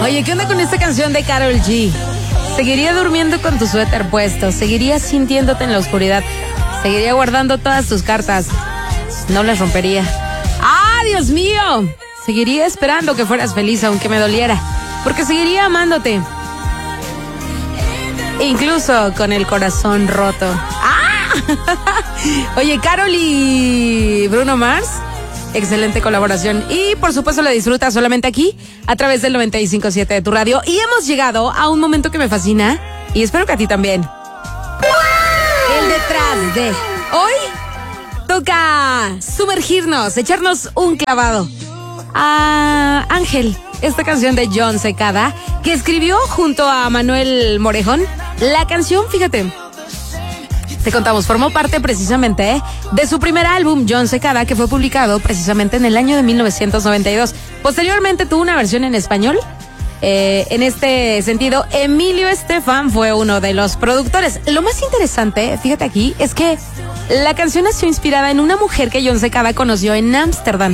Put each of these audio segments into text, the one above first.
Oye, ¿qué onda con esta canción de Karol G? Seguiría durmiendo con tu suéter puesto, seguiría sintiéndote en la oscuridad, seguiría guardando todas tus cartas, no las rompería. ¡Ah, Dios mío! Seguiría esperando que fueras feliz aunque me doliera, porque seguiría amándote, incluso con el corazón roto. ¡Ah! Oye, Karol y Bruno Mars, excelente colaboración. Y por supuesto la disfrutas solamente aquí, a través del 95.7 de tu radio. Y hemos llegado a un momento que me fascina, y espero que a ti también. El detrás de. Hoy toca sumergirnos, echarnos un clavado a Ángel, esta canción de Jon Secada, que escribió junto a Manuel Morejón. La canción, fíjate, te contamos, formó parte precisamente de su primer álbum, Jon Secada, que fue publicado precisamente en el año de 1992. Posteriormente tuvo una versión en español. En este sentido, Emilio Estefan fue uno de los productores. Lo más interesante, fíjate aquí, es que la canción nació inspirada en una mujer que Jon Secada conoció en Ámsterdam.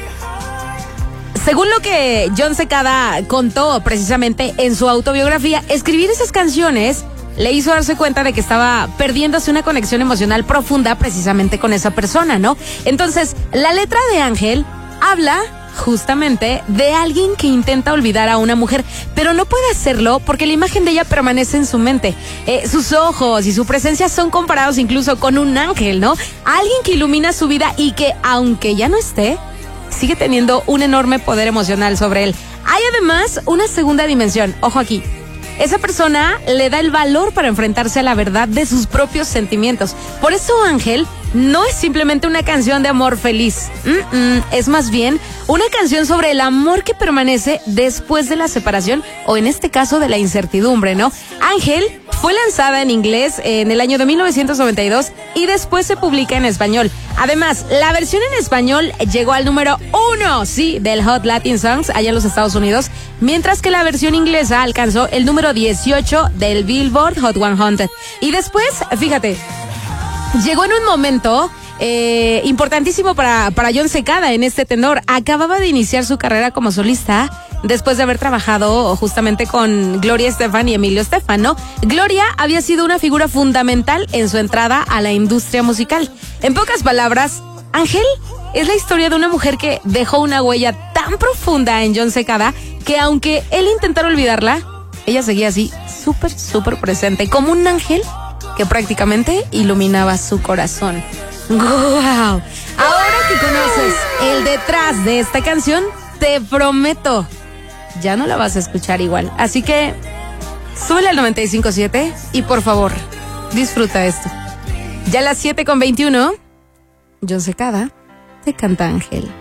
Según lo que Jon Secada contó precisamente en su autobiografía, escribir esas canciones le hizo darse cuenta de que estaba perdiéndose una conexión emocional profunda precisamente con esa persona, ¿no? Entonces, la letra de Ángel habla justamente de alguien que intenta olvidar a una mujer, pero no puede hacerlo porque la imagen de ella permanece en su mente. Sus ojos y su presencia son comparados incluso con un ángel, ¿no? Alguien que ilumina su vida y que, aunque ya no esté, sigue teniendo un enorme poder emocional sobre él. Hay además una segunda dimensión, ojo aquí. Esa persona le da el valor para enfrentarse a la verdad de sus propios sentimientos. Por eso Ángel no es simplemente una canción de amor feliz. Es más bien una canción sobre el amor que permanece después de la separación, o en este caso de la incertidumbre, ¿no? Ángel fue lanzada en inglés en el año de 1992 y después se publica en español. Además, la versión en español llegó al número 1, sí, del Hot Latin Songs allá en los Estados Unidos, mientras que la versión inglesa alcanzó el número 18 del Billboard Hot 100. Y después, fíjate, llegó en un momento importantísimo para Jon Secada en este tenor. Acababa de iniciar su carrera como solista después de haber trabajado justamente con Gloria Estefan y Emilio Estefan, ¿no? Gloria había sido una figura fundamental en su entrada a la industria musical. En pocas palabras, Ángel es la historia de una mujer que dejó una huella tan profunda en Jon Secada que aunque él intentara olvidarla, ella seguía así súper presente, como un ángel que prácticamente iluminaba su corazón. ¡Wow! Ahora que conoces el detrás de esta canción, te prometo, ya no la vas a escuchar igual. Así que súbele al 95.7 y por favor, disfruta esto. Ya a las 7:21, Jon Secada te canta Ángel.